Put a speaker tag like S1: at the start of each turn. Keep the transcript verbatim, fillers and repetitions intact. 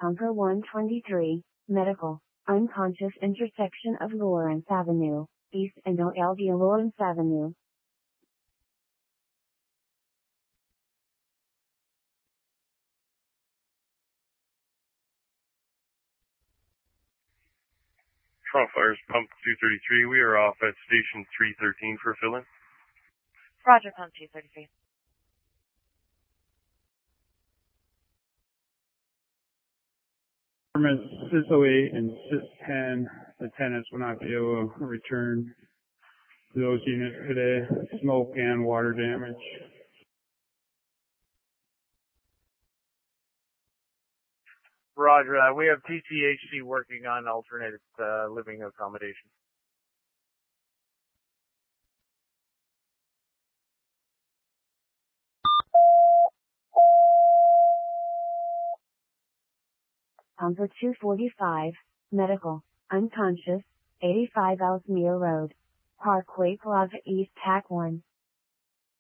S1: Bunker one twenty-three, Medical, unconscious intersection of Lawrence Avenue, East and O L D Lawrence Avenue.
S2: Toronto Fires, Pump two thirty-three. We are off at Station three thirteen for fill-in.
S3: Roger, Pump two thirty-three.
S4: six oh eight and six ten, the tenants will not be able to return to those units today. Smoke and water damage.
S5: Roger, uh, we have T C H C working on alternate uh, living accommodation.
S1: Bunker two forty-five, Medical, unconscious, eighty-five Ellesmere Road, Parkway Plaza East, Tac one.